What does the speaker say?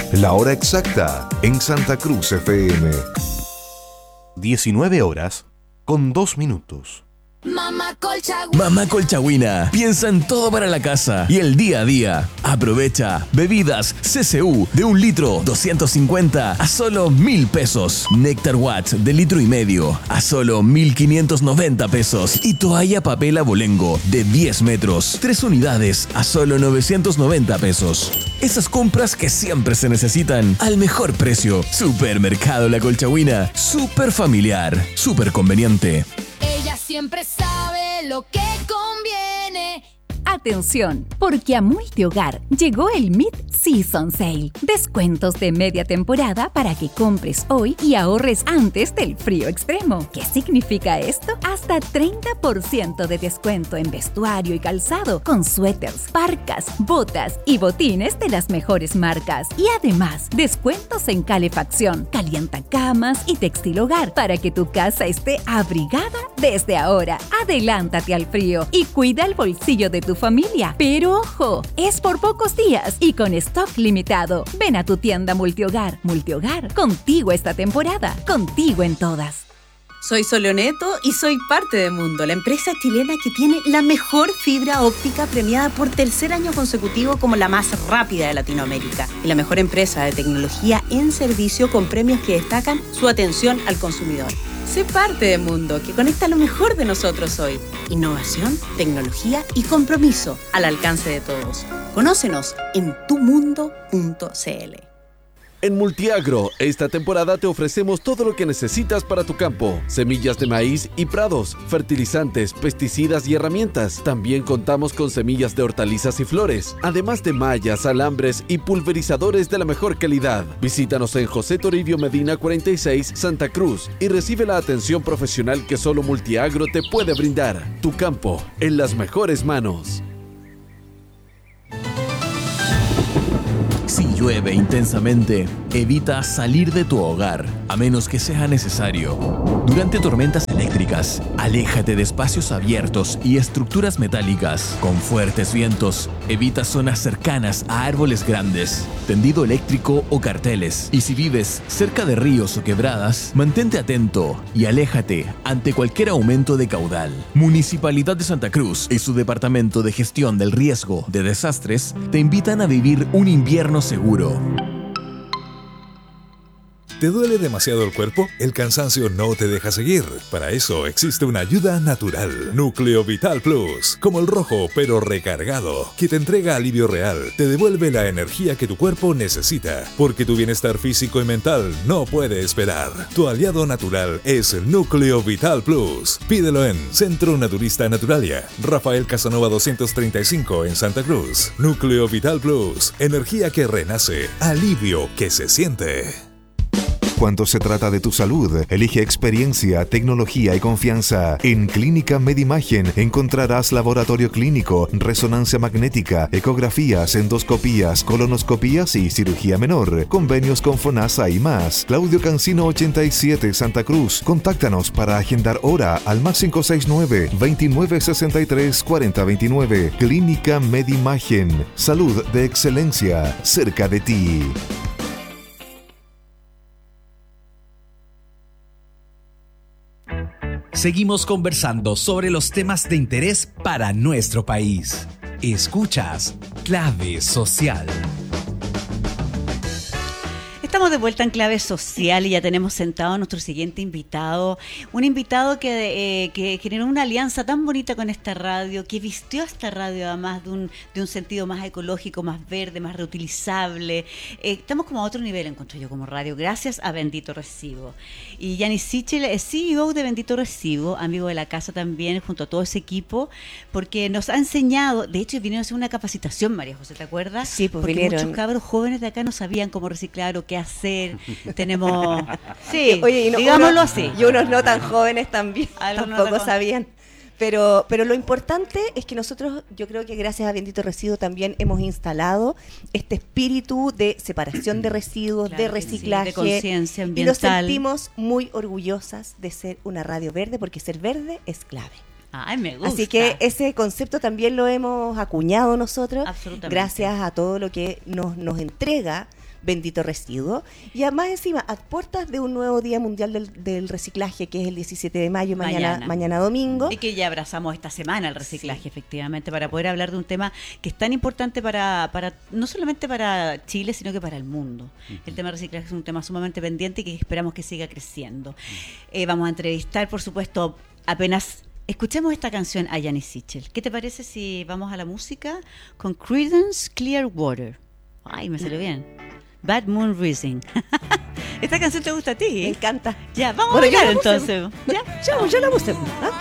La hora exacta en Santa Cruz FM. 19:02. Mamá Colchagüina piensa en todo para la casa y el día a día. Aprovecha bebidas CCU de 1 litro 250 a solo 1.000 pesos. Néctar Watts de 1,5 litros a solo 1.590 pesos. Y toalla papel abolengo de 10 metros, 3 unidades a solo 990 pesos. Esas compras que siempre se necesitan al mejor precio. Supermercado La Colchagüina. Súper familiar, súper conveniente. Ella siempre sabe lo que conviene. Atención, porque a Multihogar llegó el Mid-Season Sale. Descuentos de media temporada para que compres hoy y ahorres antes del frío extremo. ¿Qué significa esto? Hasta 30% de descuento en vestuario y calzado, con suéteres, parcas, botas y botines de las mejores marcas. Y además, descuentos en calefacción, calientacamas y textil hogar para que tu casa esté abrigada desde ahora. Adelántate al frío y cuida el bolsillo de tu familia. Pero ojo, es por pocos días y con stock limitado. Ven a tu tienda Multihogar. Multihogar, contigo esta temporada, contigo en todas. Soy Soleoneto y soy parte de Mundo, la empresa chilena que tiene la mejor fibra óptica premiada por 3er año consecutivo como la más rápida de Latinoamérica y la mejor empresa de tecnología en servicio con premios que destacan su atención al consumidor. Sé parte de Mundo, que conecta lo mejor de nosotros hoy. Innovación, tecnología y compromiso al alcance de todos. Conócenos en tumundo.cl. En Multiagro, esta temporada te ofrecemos todo lo que necesitas para tu campo. Semillas de maíz y prados, fertilizantes, pesticidas y herramientas. También contamos con semillas de hortalizas y flores, además de mallas, alambres y pulverizadores de la mejor calidad. Visítanos en José Toribio Medina 46, Santa Cruz, y recibe la atención profesional que solo Multiagro te puede brindar. Tu campo, en las mejores manos. Si llueve intensamente, evita salir de tu hogar, a menos que sea necesario. Durante tormentas eléctricas, aléjate de espacios abiertos y estructuras metálicas. Con fuertes vientos, evita zonas cercanas a árboles grandes, tendido eléctrico o carteles. Y si vives cerca de ríos o quebradas, mantente atento y aléjate ante cualquier aumento de caudal. Municipalidad de Santa Cruz y su Departamento de Gestión del Riesgo de Desastres te invitan a vivir un invierno seguro. ¿Te duele demasiado el cuerpo? El cansancio no te deja seguir. Para eso existe una ayuda natural. Núcleo Vital Plus, como el rojo pero recargado, que te entrega alivio real, te devuelve la energía que tu cuerpo necesita, porque tu bienestar físico y mental no puede esperar. Tu aliado natural es el Núcleo Vital Plus. Pídelo en Centro Naturista Naturalia, Rafael Casanova 235 en Santa Cruz. Núcleo Vital Plus, energía que renace, alivio que se siente. Cuando se trata de tu salud, elige experiencia, tecnología y confianza. En Clínica Medimagen encontrarás laboratorio clínico, resonancia magnética, ecografías, endoscopías, colonoscopías y cirugía menor. Convenios con FONASA y más. Claudio Cancino 87, Santa Cruz. Contáctanos para agendar hora al más 569-2963-4029. Clínica Medimagen. Salud de excelencia, cerca de ti. Seguimos conversando sobre los temas de interés para nuestro país. Escuchas Clave Social. Estamos de vuelta en Clave Social y ya tenemos sentado a nuestro siguiente invitado. Un invitado que generó una alianza tan bonita con esta radio, que vistió a esta radio además de un sentido más ecológico, más verde, más reutilizable. Estamos como a otro nivel, encuentro yo, como radio, gracias a Bendito Recibo. Y Yanis Sichel es CEO de Bendito Recibo, amigo de la casa también, junto a todo ese equipo, porque nos ha enseñado, de hecho vinieron a hacer una capacitación, María José, ¿te acuerdas? Sí, pues porque vinieron. Muchos cabros jóvenes de acá no sabían cómo reciclar o qué hacer. Tenemos... Sí, oye, digámoslo así. Y unos no tan jóvenes también Algunos tampoco no sabían. Pero lo importante es que nosotros, yo creo que gracias a Bendito Residuo también hemos instalado este espíritu de separación de residuos, Claro de que reciclaje, sí, de conciencia y nos ambiental. sentimos muy orgullosas de ser una radio verde, porque ser verde es clave. Ay, me gusta. Así que ese concepto también lo hemos acuñado nosotros, Absolutamente. gracias a todo lo que nos entrega Bendito Residuo. Y además encima, a puertas de un nuevo Día Mundial del Reciclaje, que es el 17 de mayo, mañana domingo. Y que ya abrazamos esta semana el reciclaje, efectivamente, para poder hablar de un tema que es tan importante para no solamente para Chile, sino que para el mundo. El tema del reciclaje es un tema sumamente pendiente y que esperamos que siga creciendo. Vamos a entrevistar, por supuesto, apenas escuchemos esta canción a Janis Sichel. ¿Qué te parece si vamos a la música con Creedence Clearwater? Ay, me salió bien. Bad Moon Rising. ¿Esta canción te gusta a ti? Me encanta. Ya, vamos bueno, a bailar entonces. ¿Ya? Yo la puse. ¿Ah?